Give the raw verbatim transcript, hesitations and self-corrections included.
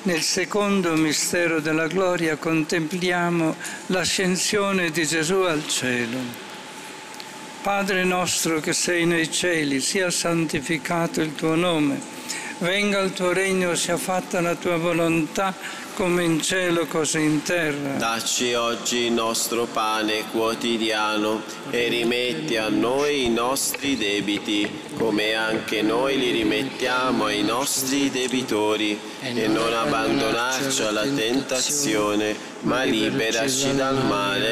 Nel secondo mistero della gloria contempliamo l'ascensione di Gesù al cielo. Padre nostro che sei nei cieli, sia santificato il tuo nome, venga il tuo regno, sia fatta la tua volontà, come in cielo così in terra. Dacci oggi il nostro pane quotidiano e rimetti a noi i nostri debiti, come anche noi li rimettiamo ai nostri debitori, e non abbandonarci alla tentazione, ma liberaci dal male.